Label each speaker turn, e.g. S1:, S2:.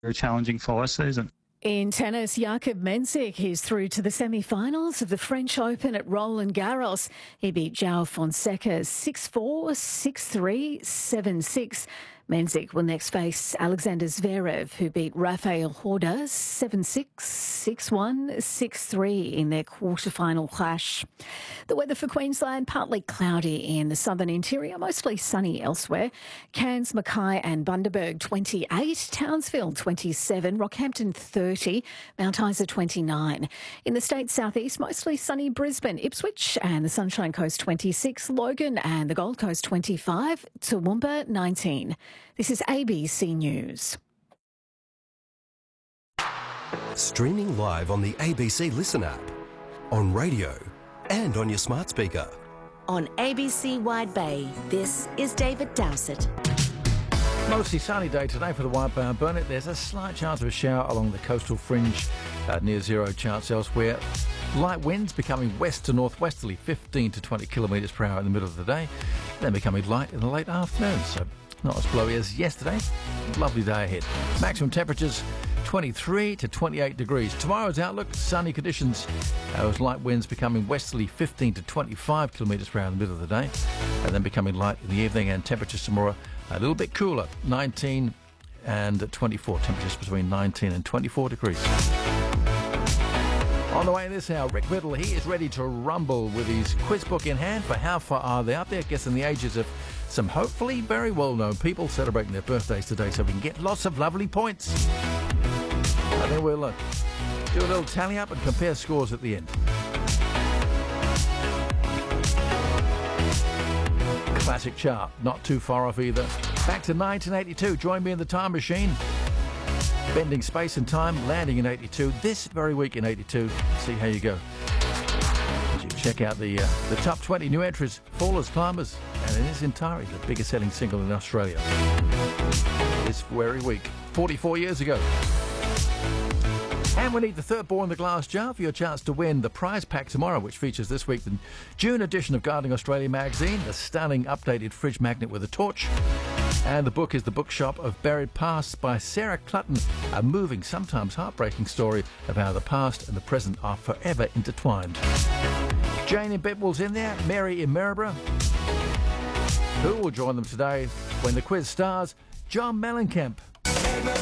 S1: very challenging fly season.
S2: In tennis, Jakub Mensik is through to the semi-finals of the French Open at Roland Garros. He beat João Fonseca 6-4, 6-3, 7-6. Mensik will next face Alexander Zverev, who beat Rafael Horda 7-6, 6-1, 6-3 in their quarter-final clash. The weather for Queensland, partly cloudy in the southern interior, mostly sunny elsewhere. Cairns, Mackay and Bundaberg 28, Townsville 27, Rockhampton 30, Mount Isa 29. In the state's southeast, mostly sunny Brisbane, Ipswich and the Sunshine Coast 26, Logan and the Gold Coast 25, Toowoomba 19. This is ABC News.
S3: Streaming live on the ABC Listen app, on radio and on your smart speaker.
S4: On ABC Wide Bay, this is David Dowsett.
S5: Mostly sunny day today for the White Bay and Burnett. There's a slight chance of a shower along the coastal fringe, near zero chance elsewhere. Light winds becoming west to northwesterly, 15 to 20 kilometres per hour in the middle of the day, then becoming light in the late afternoon. So not as blowy as yesterday. Lovely day ahead. Maximum temperatures 23 to 28 degrees. Tomorrow's outlook, sunny conditions. Those light winds becoming westerly, 15 to 25 kilometres per hour in the middle of the day, and then becoming light in the evening, and temperatures tomorrow a little bit cooler, 19 and 24. Temperatures between 19 and 24 degrees. On the way this hour, Rick Biddle, he is ready to rumble with his quiz book in hand for How Far Are They Out There, guessing the ages of some hopefully very well-known people celebrating their birthdays today, so we can get lots of lovely points. And then we'll do a little tally up and compare scores at the end. Classic chart, not too far off either. Back to 1982, join me in the time machine. Bending space and time, landing in 82, this very week in 82. See how you go. As you check out the top 20 new entries, Fallers, Climbers, and in its entirety, the biggest selling single in Australia. This very week, 44 years ago. And we need the third ball in the glass jar for your chance to win the prize pack tomorrow, which features this week the June edition of Gardening Australia magazine, the stunning updated fridge magnet with a torch. And the book is The Bookshop of Buried Pasts by Sarah Clutton, a moving, sometimes heartbreaking story of how the past and the present are forever intertwined. Jane in Bedwell's in there, Mary in Maryborough. Who will join them today when the quiz stars? John Mellencamp.